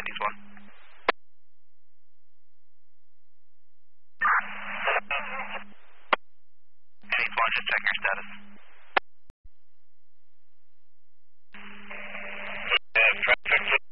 Andes 1. Andes 1, just check your status. Traffic